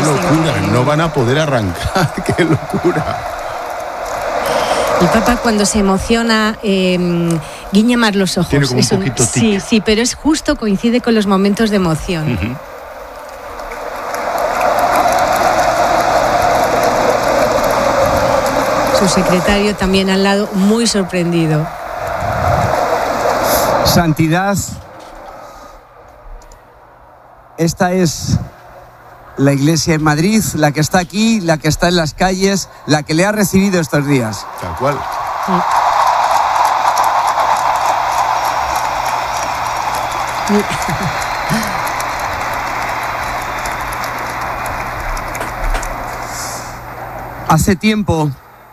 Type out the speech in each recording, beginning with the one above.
locura, no van a poder arrancar, qué locura. El Papa cuando se emociona guiña más los ojos. Tiene como un poquito tic. Sí, pero es justo, coincide con los momentos de emoción. Uh-huh. Su secretario también al lado, muy sorprendido. Santidad, esta es la iglesia en Madrid, la que está aquí, la que está en las calles, la que le ha recibido estos días. Tal cual. Hace tiempo,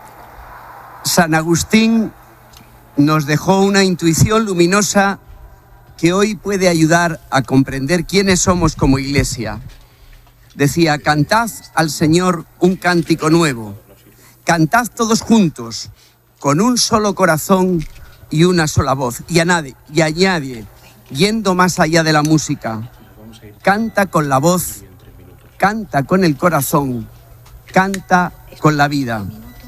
San Agustín nos dejó una intuición luminosa que hoy puede ayudar a comprender quiénes somos como iglesia. Decía, cantad al Señor un cántico nuevo, cantad todos juntos, con un solo corazón y una sola voz. Y añade, yendo más allá de la música, canta con la voz, canta con el corazón, canta con la vida.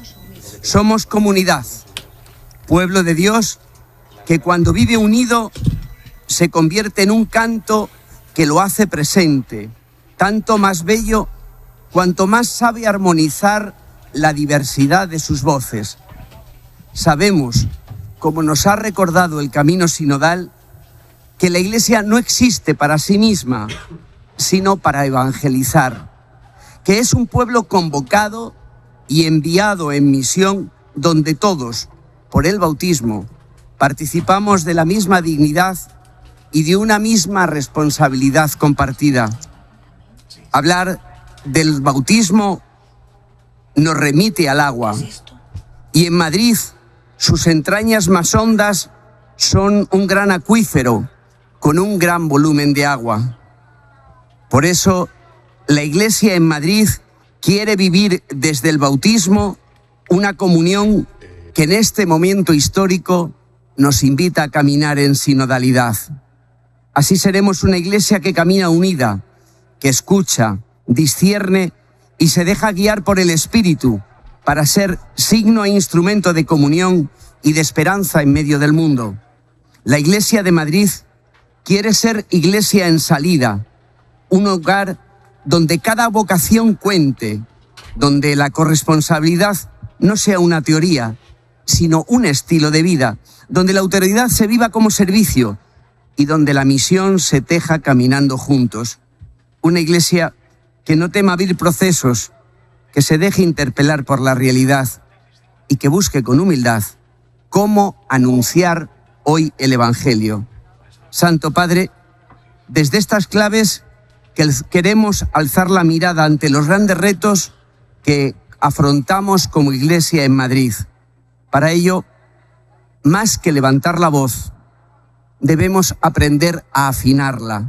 Somos comunidad, pueblo de Dios, que cuando vive unido se convierte en un canto que lo hace presente, tanto más bello cuanto más sabe armonizar la diversidad de sus voces. Sabemos, como nos ha recordado el camino sinodal, que la Iglesia no existe para sí misma, sino para evangelizar, que es un pueblo convocado y enviado en misión donde todos, por el bautismo, participamos de la misma dignidad y de una misma responsabilidad compartida. Hablar del bautismo nos remite al agua, y en Madrid sus entrañas más hondas son un gran acuífero con un gran volumen de agua. Por eso, la Iglesia en Madrid quiere vivir desde el bautismo una comunión que en este momento histórico nos invita a caminar en sinodalidad. Así seremos una iglesia que camina unida, que escucha, discierne y se deja guiar por el Espíritu para ser signo e instrumento de comunión y de esperanza en medio del mundo. La Iglesia de Madrid quiere ser iglesia en salida, un hogar donde cada vocación cuente, donde la corresponsabilidad no sea una teoría, sino un estilo de vida, donde la autoridad se viva como servicio y donde la misión se teja caminando juntos. Una iglesia que no tema abrir procesos, que se deje interpelar por la realidad y que busque con humildad cómo anunciar hoy el Evangelio. Santo Padre, desde estas claves queremos alzar la mirada ante los grandes retos que afrontamos como iglesia en Madrid. Para ello, más que levantar la voz, debemos aprender a afinarla.